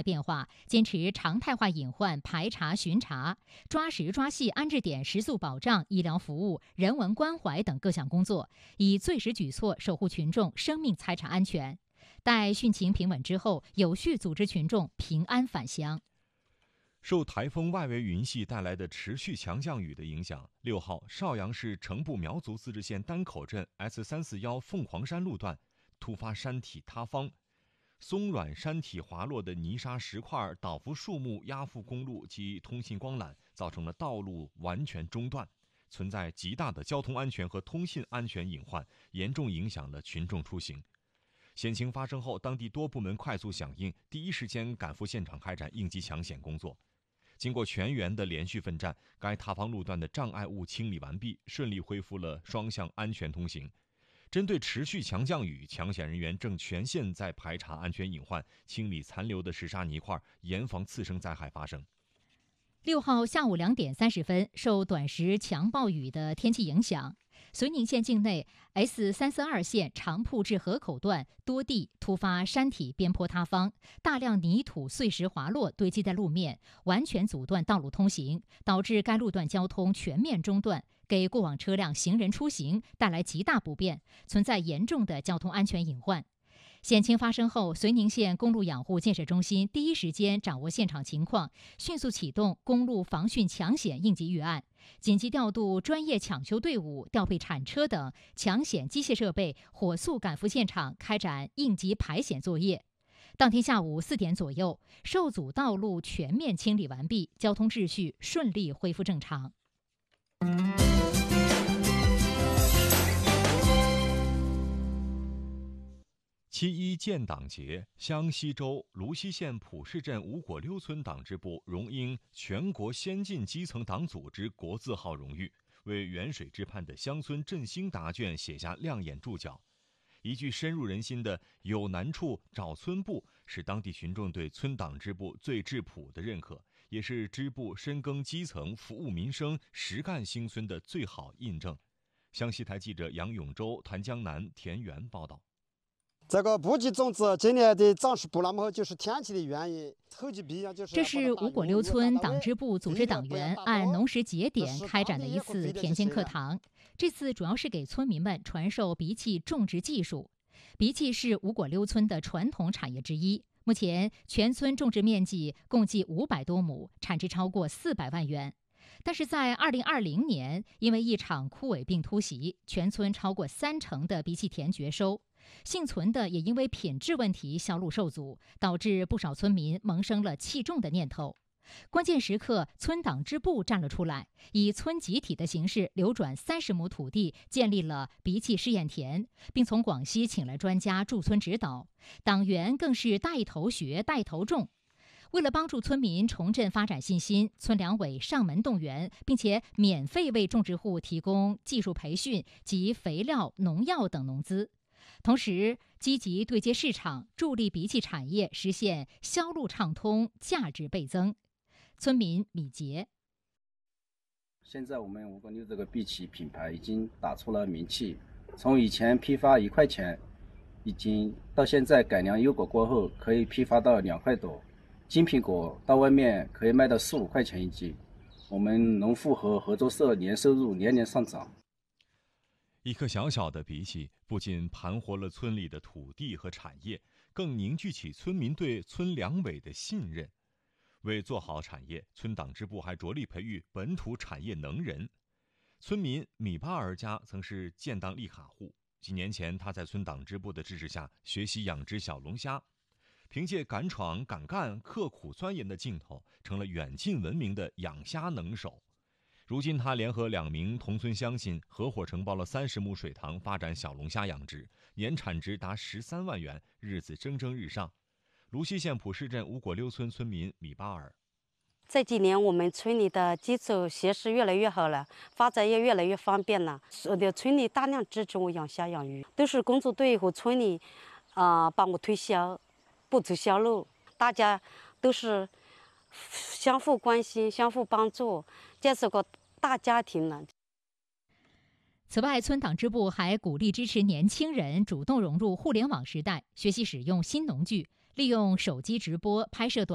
变化，坚持常态化隐患排查巡查，抓实抓细安置点食宿保障、医疗服务、人文关怀等各项工作，以最实举措守护群众生命财产安全。待汛情平稳之后，有序组织群众平安返乡。 受台风外围云系带来的持续强降雨的影响，6号邵阳市城步苗族自治县丹口镇 S341凤凰山路段突发山体塌方，松软山体滑落的泥沙石块倒伏树木，压覆公路及通信光缆，造成了道路完全中断，存在极大的交通安全和通信安全隐患，严重影响了群众出行。险情发生后，当地多部门快速响应，第一时间赶赴现场开展应急抢险工作。经过全员的连续奋战，该塌方路段的障碍物清理完毕，顺利恢复了双向安全通行。针对持续强降雨，抢险人员正全线在排查安全隐患，清理残留的石沙泥块，严防次生灾害发生。 6号下午2点30分，受短时强暴雨的天气影响，绥宁县境内 S342线长铺至河口段多地突发山体边坡塌方，大量泥土碎石滑落堆积在路面，完全阻断道路通行，导致该路段交通全面中断，给过往车辆行人出行带来极大不便，存在严重的交通安全隐患。险情发生后，绥宁县公路养护建设中心第一时间掌握现场情况，迅速启动公路防汛抢险应急预案，紧急调度专业抢修队伍、调配铲车等抢险机械设备，火速赶赴现场开展应急排险作业。当天下午4点左右，受阻道路全面清理完毕，交通秩序顺利恢复正常。 7.1建党节，湘西州芦溪县普市镇五果溜村党支部荣膺全国先进基层党组织国字号荣誉，为原水之畔的乡村振兴答卷写下亮眼注脚。一句深入人心的“有难处找村部”，是当地群众对村党支部最质朴的认可，也是支部深耕基层、服务民生、实干兴村的最好印证。湘西台记者杨永洲、谭江南、田园报道。 这个布季种子今年的长势不那么好，就是天气的原因。后期必要就是。 这是五果溜村党支部组织党员按农时节点开展的一次田间课堂。这次主要是给村民们传授荸荠种植技术。荸荠是五果溜村的传统产业之一。目前全村种植面积共计500多亩，产值超过400万元。但是在2020年，因为一场枯萎病突袭，全村超过30%的荸荠田绝收。幸存的也因为品质问题销路受阻，导致不少村民萌生了弃种的念头。关键时刻，村党支部站了出来，以村集体的形式流转30亩土地，建立了荸荠试验田，并从广西请来专家驻村指导。党员更是带头学、带头种。为了帮助村民重振发展信心，村两委上门动员，并且免费为种植户提供技术培训及肥料、农药等农资。同时，积极对接市场，助力荸荠产业实现销路畅通、价值倍增。村民米杰： 现在我们五果溜这个荸荠品牌已经打出了名气，从以前批发1块钱，已经到现在改良优果过后可以批发到2块多，金苹果到外面可以卖到4、5块钱一斤。我们农户和合作社年收入年年上涨。 一颗小小的荸荠不仅盘活了村里的土地和产业，更凝聚起村民对村两委的信任。为做好产业，村党支部还着力培育本土产业能人。村民米巴尔家曾是建档利卡户，几年前他在村党支部的支持下学习养殖小龙虾，凭借敢闯敢干、刻苦钻研的劲头，成了远近闻名的养虾能手。如今他联合2名同村乡亲，合伙承包了30亩水塘，发展小龙虾养殖，年产值达13万元，日子蒸蒸日上。芦溪县普市镇五果溜村村民米巴尔： 这几年我们村里的基础设施越来越好了，发展也越来越方便了。村里大量支持我养虾养鱼，都是工作队和村里帮我推销，不走销路，大家都是相互关心、相互帮助，建设个大家庭了。 此外，村党支部还鼓励支持年轻人主动融入互联网时代，学习使用新农具，利用手机直播拍摄短